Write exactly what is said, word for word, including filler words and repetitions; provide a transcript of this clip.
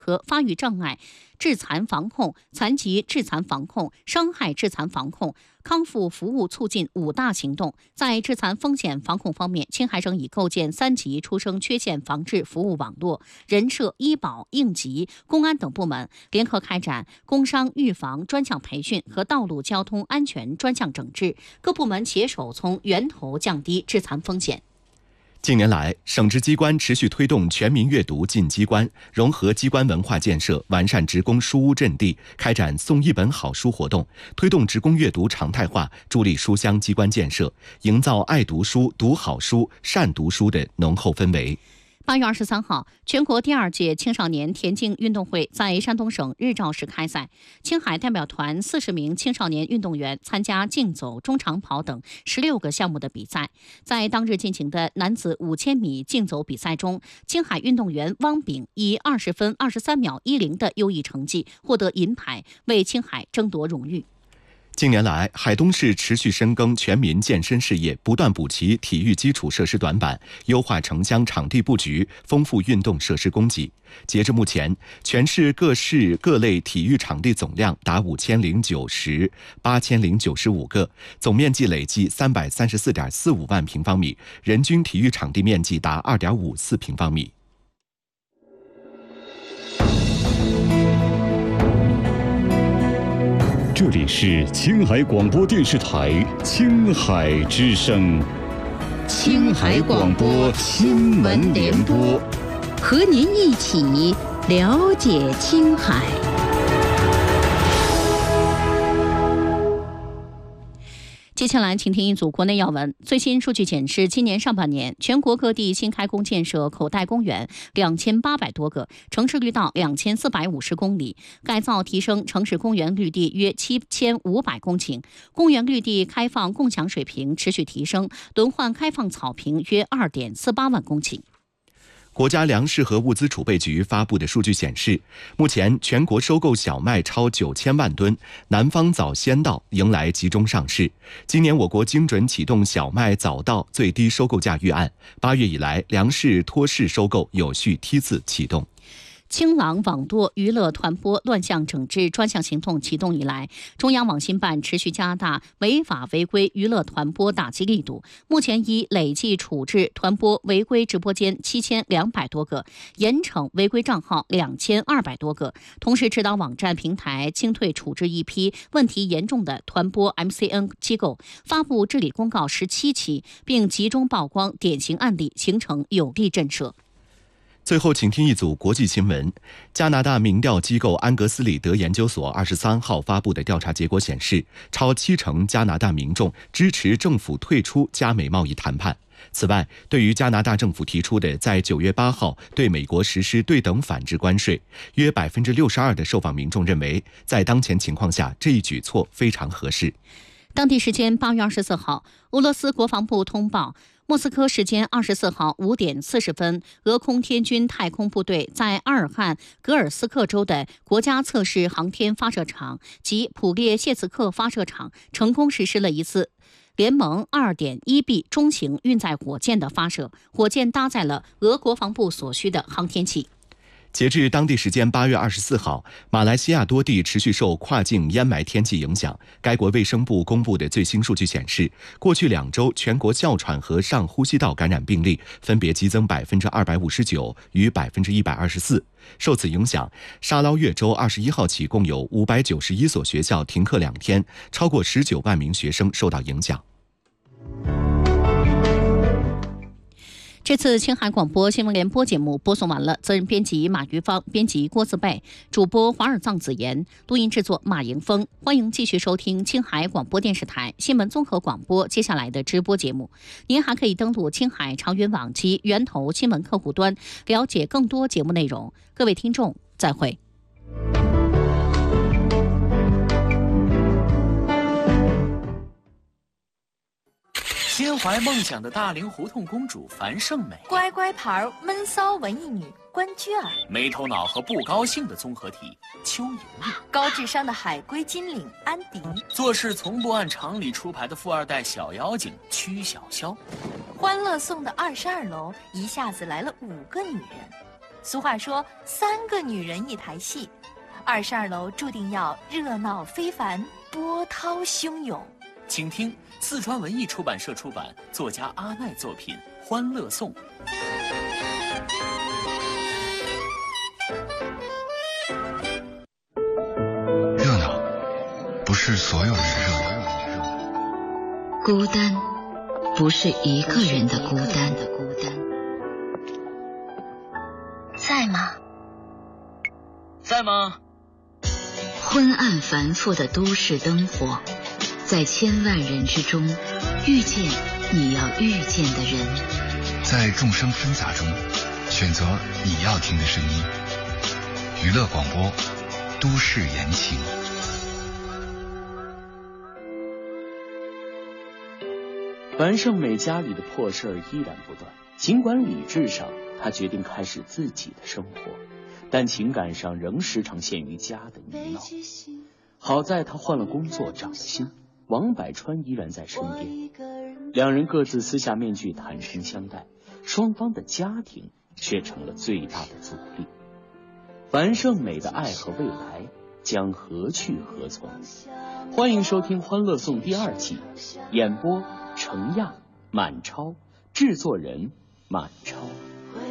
和发育障碍致残防控、残疾致残防控、伤害致残防控、康复服务促进五大行动。在致残风险防控方面，青海省已构建三级出生缺陷防治服务网络，人社、医保、应急、公安等部门联合开展工伤预防专项培训和道路交通安全专项整治，各部门携手从源头降低致残风险。 近年来，省直机关持续推动全民阅读进机关，融合机关文化建设，完善职工书屋阵地，开展送一本好书活动，推动职工阅读常态化，助力书香机关建设，营造爱读书、读好书、善读书的浓厚氛围。 八月二十三号，全国第二届青少年田径运动会在山东省日照市开赛。青海代表团四十名青少年运动员参加竞走、中长跑等十六个项目的比赛。在当日进行的男子五千米竞走比赛中，青海运动员汪炳以二十分二十三秒一零的优异成绩获得银牌，为青海争夺荣誉。 近年来，海东市持续深耕全民健身事业，不断补齐体育基础设施短板，优化城乡场地布局，丰富运动设施供给。截至目前，全市各市各类体育场地总量达五千零九十八千零九十五个，总面积累计三百三十四点四五万平方米，人均体育场地面积达二点五四平方米。 这里是青海广播电视台青海之声， 青海广播新闻联播，和您一起了解青海。 接下来，请听一组国内要闻。最新数据显示，今年上半年，全国各地新开工建设口袋公园两千八百多个，城市绿道两千四百五十公里，改造提升城市公园绿地约七千五百公顷，公园绿地开放共享水平持续提升，轮换开放草坪约二点四八万公顷。 国家粮食和物资储备局发布的数据显示，目前全国收购小麦超九千万吨，南方早先到，迎来集中上市。今年我国精准启动小麦早到最低收购价预案，八月以来，粮食托市收购有序梯次启动。 清朗网络娱乐团播乱象整治专项行动启动以来，中央网信办持续加大违法违规娱乐团播打击力度，目前已累计处置团播违规直播间七千两百多个，严惩违规账号两千二百多个，同时指导网站平台清退处置一批问题严重的团播 M C N 机构，发布治理公告十七期，并集中曝光典型案例，形成有力震慑。 最后，请听一组国际新闻。加拿大民调机构安格斯里德研究所二十三号发布的调查结果显示，超七成加拿大民众支持政府退出加美贸易谈判。此外，对于加拿大政府提出的在九月八号对美国实施对等反制关税，约百分之六十二的受访民众认为，在当前情况下，这一举措非常合适。 当地时间八月二十四号，俄罗斯国防部通报，莫斯科时间二十四号五点四十分，俄空天军太空部队在阿尔汉格尔斯克州的国家测试航天发射场及普列谢茨克发射场成功实施了一次联盟 二点一 B 中型运载火箭的发射，火箭搭载了俄国防部所需的航天器。 截至当地时间八月二十四号，马来西亚多地持续受跨境烟霾天气影响。该国卫生部公布的最新数据显示，过去两周全国哮喘和上呼吸道感染病例分别激增百分之二百五十九与百分之一百二十四。受此影响，沙捞越州二十一号起共有五百九十一所学校停课两天，超过十九万名学生受到影响。 这次青海广播新闻联播节目播送完了，责任编辑马于芳，编辑郭自贝，主播华尔藏子言，录音制作马迎峰。欢迎继续收听青海广播电视台新闻综合广播接下来的直播节目。您还可以登录青海长云网及源头新闻客户端，了解更多节目内容。各位听众，再会。 心怀梦想的大龄胡同公主樊胜美， 乖乖牌闷骚文艺女关雎尔， 没头脑和不高兴的综合体邱莹莹， 高智商的海归金领安迪， 做事从不按常理出牌的富二代小妖精曲筱绡。 欢乐颂的二十二楼一下子来了五个女人， 俗话说三个女人一台戏，二十二楼注定要热闹非凡，波涛汹涌。 请听四川文艺出版社出版，作家阿奈作品《欢乐颂》。 热闹不是所有人的热闹， 孤单不是一个人的孤单。 在吗？ 在吗？ 昏暗繁复的都市灯火，在千万人之中遇见你要遇见的人， 在众生纷杂中选择你要听的声音。娱乐广播，都市言情。 樊胜美家里的破事儿依然不断，尽管理智上她决定开始自己的生活，但情感上仍时常陷于家的泥淖。好在她换了工作，长了心，王百川依然在身边，两人各自撕下面具，坦诚相待，双方的家庭却成了最大的阻力。樊胜美的爱和未来将何去何从？欢迎收听《欢乐颂》第二季，演播程亚、满超，制作人满超。